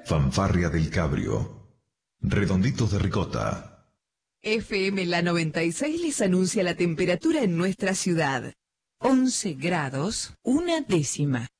Fanfarria del Cabrio. Redonditos de ricota. FM La 96 les anuncia la temperatura en nuestra ciudad. 11 grados, 1 décima.